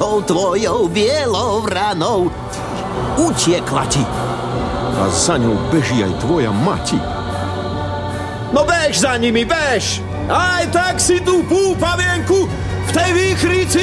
tou tvojou bielou vranou. Utiekla ti. A za ňou beží aj tvoja mati. No bež za nimi, bež! Aj tak si tú púpavienku v tej výchrici